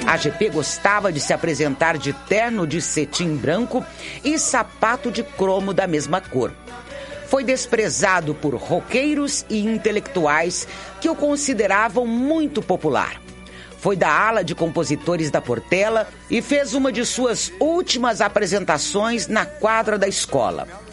A GP gostava de se apresentar de terno de cetim branco e sapato de cromo da mesma cor. Foi desprezado por roqueiros e intelectuais que o consideravam muito popular. Foi da ala de compositores da Portela e fez uma de suas últimas apresentações na quadra da escola.